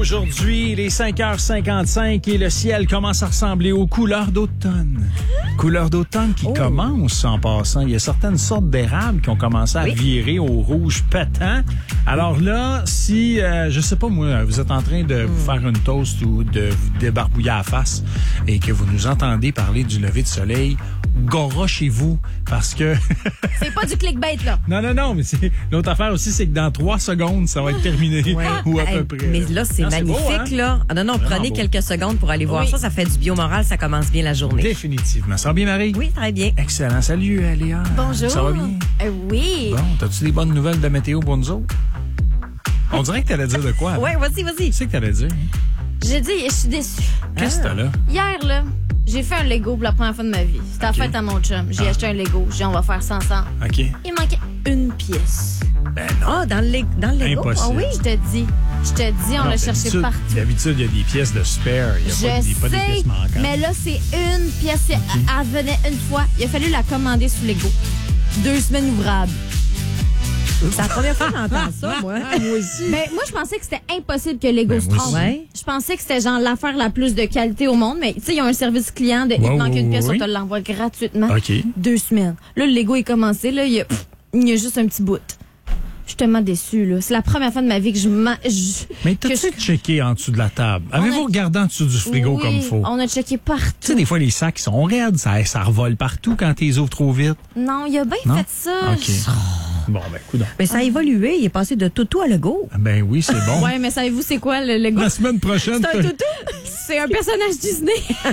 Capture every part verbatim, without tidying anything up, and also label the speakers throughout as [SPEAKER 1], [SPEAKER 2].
[SPEAKER 1] Aujourd'hui, il est cinq heures cinquante-cinq et le ciel commence à ressembler aux couleurs d'automne. Couleurs d'automne qui
[SPEAKER 2] Oh.
[SPEAKER 1] commencent en passant. Il y a certaines sortes d'érables qui ont commencé à
[SPEAKER 2] Oui.
[SPEAKER 1] virer au rouge pétant. Alors là, si, euh, je sais pas moi, vous êtes en train de vous faire une toast ou de vous débarbouiller à la face et que vous nous entendez parler du lever de soleil, gora chez vous parce que...
[SPEAKER 3] C'est pas du clickbait, là.
[SPEAKER 1] non, non, non, mais c'est l'autre affaire aussi, c'est que dans trois secondes, ça va être terminé.
[SPEAKER 2] Ouais.
[SPEAKER 1] Ou à
[SPEAKER 2] Hey,
[SPEAKER 1] peu près.
[SPEAKER 2] Mais là, c'est
[SPEAKER 1] Non,
[SPEAKER 2] magnifique,
[SPEAKER 1] beau, hein?
[SPEAKER 2] là. Ah non, non,
[SPEAKER 1] Vraiment
[SPEAKER 2] prenez
[SPEAKER 1] beau.
[SPEAKER 2] quelques secondes pour aller voir
[SPEAKER 3] Oui.
[SPEAKER 2] ça. Ça fait du biomoral, ça commence bien la journée.
[SPEAKER 1] Définitivement. Ça va bien, Marie?
[SPEAKER 2] Oui, très bien.
[SPEAKER 1] Excellent. Salut, euh, Léa.
[SPEAKER 3] Bonjour.
[SPEAKER 1] Ça va bien?
[SPEAKER 3] Euh, oui.
[SPEAKER 1] Bon, t'as-tu des bonnes nouvelles de météo pour nous autres? On dirait que t'allais dire de quoi?
[SPEAKER 2] Ouais, vas-y, vas-y.
[SPEAKER 1] Tu sais que t'allais dire?
[SPEAKER 3] J'ai dit, je suis déçue.
[SPEAKER 1] Qu'est-ce que t'as là?
[SPEAKER 3] Hier, là, j'ai fait un Lego pour la première fois de ma vie. C'était la
[SPEAKER 1] Ok.
[SPEAKER 3] fête à mon chum. J'ai
[SPEAKER 1] Ah.
[SPEAKER 3] acheté un Lego. J'ai dit, on va faire ça ensemble.
[SPEAKER 1] OK.
[SPEAKER 3] Il manquait une pièce.
[SPEAKER 1] Ben non.
[SPEAKER 2] Ah, dans le, dans le Lego?
[SPEAKER 1] Impossible.
[SPEAKER 2] Ah oui?
[SPEAKER 3] Je te dis. Je te dis, on
[SPEAKER 1] Non,
[SPEAKER 3] l'a cherché
[SPEAKER 1] d'habitude-
[SPEAKER 3] partout.
[SPEAKER 1] D'habitude, il y a des pièces de spare. Il n'y a
[SPEAKER 3] Je
[SPEAKER 1] pas, des, pas des
[SPEAKER 3] sais,
[SPEAKER 1] pièces manquantes.
[SPEAKER 3] mais là, c'est une pièce. Elle, elle venait une fois. Il a fallu la commander sous Lego. Deux semaines ouvrables.
[SPEAKER 2] C'est la première fois que j'entends ça, moi.
[SPEAKER 1] Ah, moi aussi.
[SPEAKER 3] Mais moi, je pensais que c'était impossible que Lego
[SPEAKER 1] Ben,
[SPEAKER 3] se
[SPEAKER 1] moi
[SPEAKER 3] trompe.
[SPEAKER 2] aussi. Ouais.
[SPEAKER 3] Je pensais que c'était genre l'affaire la plus de qualité au monde, mais tu sais, ils ont un service client de il
[SPEAKER 1] Ouais,
[SPEAKER 3] te manque
[SPEAKER 1] ouais,
[SPEAKER 3] une pièce,
[SPEAKER 1] ouais.
[SPEAKER 3] on te l'envoie gratuitement.
[SPEAKER 1] OK.
[SPEAKER 3] Deux semaines. Là, le Lego est commencé, là, il y a, pff, il y a juste un petit bout. Je suis tellement déçue, là. C'est la première fois de ma vie que je m'en... je-
[SPEAKER 1] Mais
[SPEAKER 3] que
[SPEAKER 1] t'as-tu
[SPEAKER 3] je-
[SPEAKER 1] checké en dessous de la table? Avez-vous
[SPEAKER 3] a-
[SPEAKER 1] regardé en dessous du frigo
[SPEAKER 3] Oui,
[SPEAKER 1] comme il faut?
[SPEAKER 3] on a checké partout.
[SPEAKER 1] Tu sais, des fois, les sacs ils sont raides. Ça, ça revole partout quand tu les ouvres trop vite.
[SPEAKER 3] Non, il a bien
[SPEAKER 1] Non?
[SPEAKER 3] fait ça.
[SPEAKER 1] OK. Bon, ben, coudonc.
[SPEAKER 2] Mais ça a évolué. Il est passé de Toto à Lego.
[SPEAKER 1] Ben oui, c'est bon.
[SPEAKER 3] Ouais, mais savez-vous c'est quoi le Lego?
[SPEAKER 1] La semaine prochaine...
[SPEAKER 3] C'est un toutou? C'est un personnage Disney.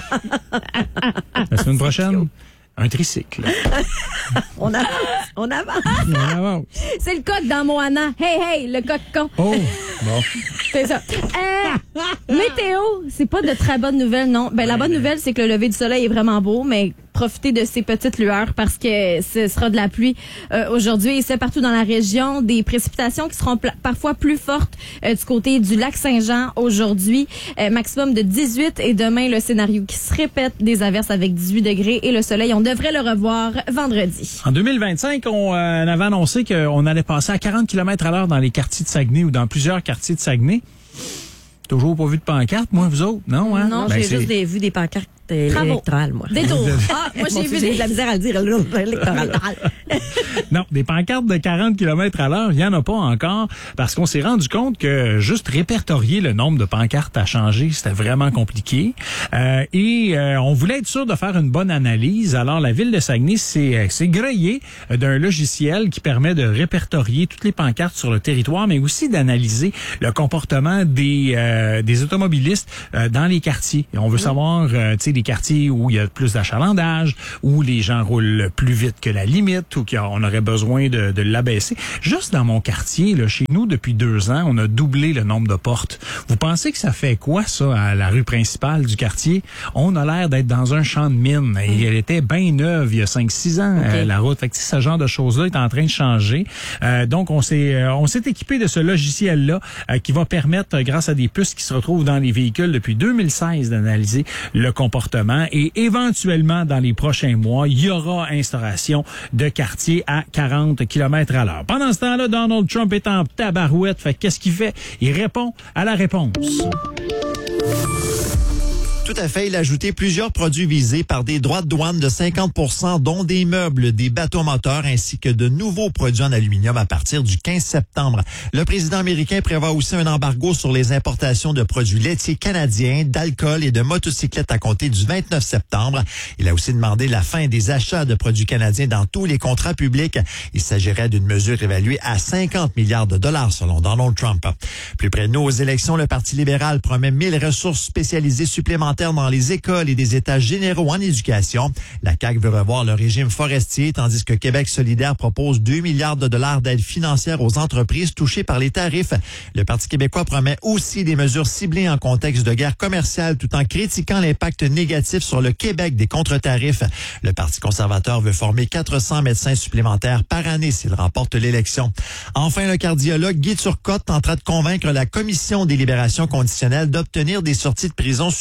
[SPEAKER 1] La semaine prochaine, un tricycle.
[SPEAKER 2] On avance. On avance.
[SPEAKER 1] On avance.
[SPEAKER 3] C'est le coq dans Moana. Hey, hey, le coq con.
[SPEAKER 1] Oh, bon.
[SPEAKER 3] C'est ça. Euh, météo, c'est pas de très bonnes nouvelles, non. Ben, la bonne nouvelle, c'est que le lever du soleil est vraiment beau, mais profitez de ces petites lueurs parce que ce sera de la pluie euh, aujourd'hui et c'est partout dans la région. Des précipitations qui seront pla- parfois plus fortes euh, du côté du lac Saint-Jean aujourd'hui. Euh, maximum de dix-huit et demain, le scénario qui se répète, des averses avec dix-huit degrés et le soleil, on devrait le revoir vendredi.
[SPEAKER 1] En deux mille vingt-cinq, on euh, avait annoncé qu'on allait passer à quarante kilomètres à l'heure dans les quartiers de Saguenay ou dans plusieurs quartiers de Saguenay. Toujours pas vu de pancarte, moi, vous autres? Non, hein?
[SPEAKER 2] Non,
[SPEAKER 1] Ben,
[SPEAKER 2] j'ai
[SPEAKER 1] c'est-
[SPEAKER 2] juste des, vu des pancartes euh,
[SPEAKER 3] Bravo.
[SPEAKER 2] électorales, moi.
[SPEAKER 3] Détour. Ah, moi,
[SPEAKER 2] Mon
[SPEAKER 3] j'ai
[SPEAKER 2] Dieu,
[SPEAKER 3] vu
[SPEAKER 2] j'ai
[SPEAKER 3] des...
[SPEAKER 2] de la misère à le dire, là, électoral.
[SPEAKER 1] Non, des pancartes de quarante kilomètres à l'heure, il n'y en a pas encore parce qu'on s'est rendu compte que juste répertorier le nombre de pancartes à changer, c'était vraiment compliqué. Euh, et euh, on voulait être sûr de faire une bonne analyse. Alors, la Ville de Saguenay s'est s'est grillée d'un logiciel qui permet de répertorier toutes les pancartes sur le territoire, mais aussi d'analyser le comportement des, euh, des automobilistes euh, dans les quartiers. Et on veut savoir, euh, tu sais, les quartiers où il y a plus d'achalandage, où les gens roulent plus vite que la limite, ou qu'on aurait besoin de, de l'abaisser. Juste dans mon quartier, là, chez nous, depuis deux ans, on a doublé le nombre de portes. Vous pensez que ça fait quoi, ça, à la rue principale du quartier? On a l'air d'être dans un champ de mine. Et elle était bien neuve il y a cinq six ans,
[SPEAKER 2] Okay.
[SPEAKER 1] euh, la route. Fait que, tu sais, ce genre de choses-là est en train de changer. Euh, donc, on s'est euh, on s'est équipé de ce logiciel-là euh, qui va permettre, euh, grâce à des puces qui se retrouvent dans les véhicules depuis deux mille seize, d'analyser le comportement. Et éventuellement, dans les prochains mois, il y aura instauration de quartier à quarante kilomètres à l'heure. Pendant ce temps-là, Donald Trump est en tabarouette. Fait que qu'est-ce qu'il fait? Il répond à la réponse.
[SPEAKER 4] Tout à fait. Il a ajouté plusieurs produits visés par des droits de douane de cinquante pour cent, dont des meubles, des bateaux moteurs, ainsi que de nouveaux produits en aluminium à partir du quinze septembre. Le président américain prévoit aussi un embargo sur les importations de produits laitiers canadiens, d'alcool et de motocyclettes à compter du vingt-neuf septembre. Il a aussi demandé la fin des achats de produits canadiens dans tous les contrats publics. Il s'agirait d'une mesure évaluée à cinquante milliards de dollars selon Donald Trump. Plus près de nous, aux élections, le Parti libéral promet mille ressources spécialisées supplémentaires dans les écoles et des états généraux en éducation. La C A Q veut revoir le régime forestier, tandis que Québec solidaire propose deux milliards de dollars d'aide financière aux entreprises touchées par les tarifs. Le Parti québécois promet aussi des mesures ciblées en contexte de guerre commerciale tout en critiquant l'impact négatif sur le Québec des contre-tarifs. Le Parti conservateur veut former quatre cents médecins supplémentaires par année s'il remporte l'élection. Enfin, le cardiologue Guy Turcotte tentera de convaincre la Commission des libérations conditionnelles d'obtenir des sorties de prison supervisées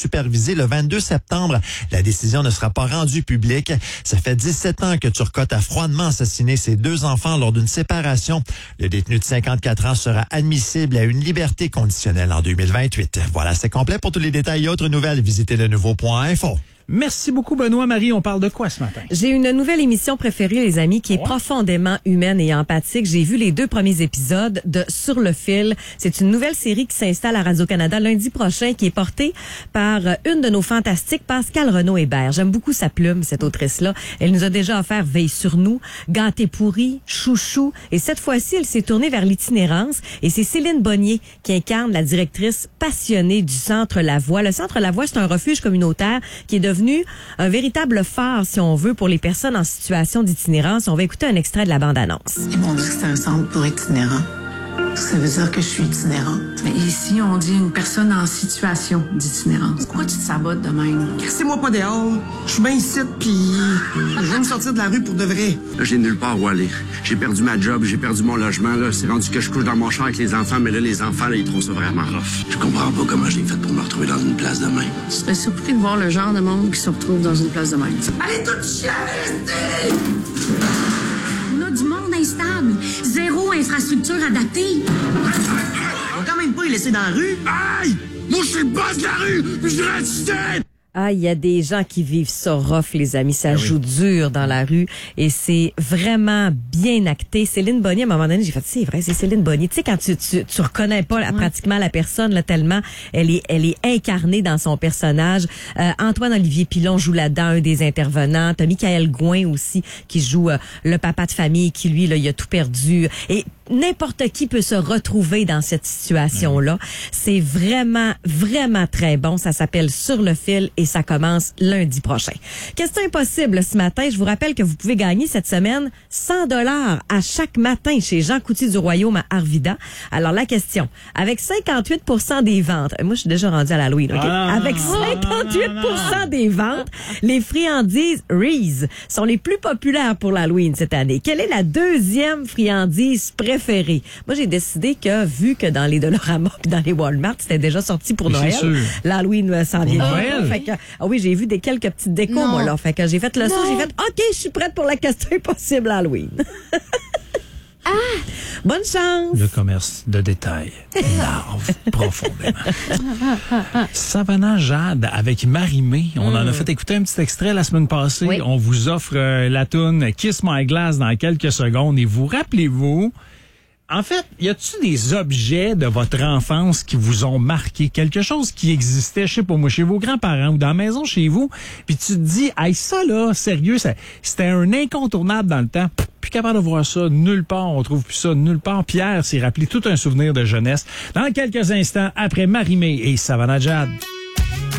[SPEAKER 4] diffusée le vingt-deux septembre. La décision ne sera pas rendue publique. Ça fait dix-sept ans que Turcotte a froidement assassiné ses deux enfants lors d'une séparation. Le détenu de cinquante-quatre ans sera admissible à une liberté conditionnelle en deux mille vingt-huit. Voilà, c'est complet. Pour tous les détails et autres nouvelles, visitez le nouveau point info.
[SPEAKER 1] Merci beaucoup, Benoît. Marie, on parle de quoi ce matin?
[SPEAKER 2] J'ai une nouvelle émission préférée, les amis, qui est
[SPEAKER 1] Ouais.
[SPEAKER 2] profondément humaine et empathique. J'ai vu les deux premiers épisodes de Sur le fil. C'est une nouvelle série qui s'installe à Radio-Canada lundi prochain, qui est portée par une de nos fantastiques, Pascale Renaud-Hébert. J'aime beaucoup sa plume, cette autrice-là. Elle nous a déjà offert Veille sur nous, Gâté pourri, Chouchou. Et cette fois-ci, elle s'est tournée vers l'itinérance. Et c'est Céline Bonnier qui incarne la directrice passionnée du Centre La Voix. Le Centre La Voix, c'est un refuge communautaire qui est devenu un véritable phare, si on veut, pour les personnes en situation d'itinérance. On va écouter un extrait de la bande-annonce.
[SPEAKER 5] Ils m'ont dit que c'était un centre pour itinérants. Ça veut dire que je suis itinérante.
[SPEAKER 6] Mais ici, on dit une personne en situation d'itinérance. Pourquoi tu te sabotes de même?
[SPEAKER 7] Cassez-moi pas dehors. Je suis bien ici, puis je viens me sortir de la rue pour de vrai.
[SPEAKER 8] Là, j'ai nulle part où aller. J'ai perdu ma job, j'ai perdu mon logement. Là, c'est rendu que je couche dans mon char avec les enfants, mais là, les enfants, là, ils trouvent ça vraiment rough. Je comprends pas comment je l'ai fait pour me retrouver dans une place de même.
[SPEAKER 6] Je serais surpris de voir le genre de monde qui se retrouve dans une place de même.
[SPEAKER 7] Allez, tout chier, restez!
[SPEAKER 6] On a du monde instable. Zéro infrastructure adaptée.
[SPEAKER 7] On va quand même pas y laisser dans la rue.
[SPEAKER 8] Aïe! Moi, je suis le boss de la rue, puis je reste.
[SPEAKER 2] Ah, il y a des gens qui vivent ça rough, les amis. Ça joue dur dans la rue et c'est vraiment bien acté. Céline Bonnier, à un moment donné, j'ai fait, c'est vrai, c'est Céline Bonnier. Tu sais, quand tu, tu, tu reconnais pas là, pratiquement la personne, là, tellement elle est, elle est incarnée dans son personnage. Euh, Antoine-Olivier Pilon joue là-dedans, un des intervenants. T'as Michael Gouin aussi, qui joue euh, le papa de famille, qui lui, là, il a tout perdu. Et n'importe qui peut se retrouver dans cette situation-là. C'est vraiment, vraiment très bon. Ça s'appelle Sur le fil et ça commence lundi prochain. Question impossible ce matin. Je vous rappelle que vous pouvez gagner cette semaine cent dollars à chaque matin chez Jean Coutu du Royaume à Arvida. Alors la question, avec cinquante-huit pour cent des ventes, moi je suis déjà rendue à l'Halloween, OK?
[SPEAKER 1] Ah,
[SPEAKER 2] avec cinquante-huit pour cent des ventes, les friandises Reese sont les plus populaires pour l'Halloween cette année. Quelle est la deuxième friandise préférée? Moi j'ai décidé que vu que dans les Dollarama et dans les Walmart, c'était déjà sorti pour
[SPEAKER 1] Mais
[SPEAKER 2] Noël,
[SPEAKER 1] c'est sûr.
[SPEAKER 2] l'Halloween s'en vient.
[SPEAKER 1] Pour Noël?
[SPEAKER 2] Fait que, ah oui, j'ai vu des quelques petites décos,
[SPEAKER 3] Non.
[SPEAKER 2] moi, là. Fait que j'ai fait le saut, j'ai fait, OK, je suis prête pour la question impossible Halloween. ah! Bonne chance!
[SPEAKER 1] Le commerce de détail énerve profondément. Savannah Jade avec Marie-Mé. On en a fait écouter un petit extrait la semaine passée.
[SPEAKER 3] Oui.
[SPEAKER 1] On vous offre euh, la toune Kiss My Glass dans quelques secondes. Et vous rappelez-vous, en fait, y a-t-il des objets de votre enfance qui vous ont marqué? Quelque chose qui existait, je sais pas moi, chez vos grands-parents ou dans la maison chez vous, puis tu te dis, hey, ça là, sérieux, ça, c'était un incontournable dans le temps. Pff, plus capable de voir ça nulle part, on trouve plus ça nulle part. Pierre s'est rappelé tout un souvenir de jeunesse. Dans quelques instants, après Marie-Mé et Savannah Jade.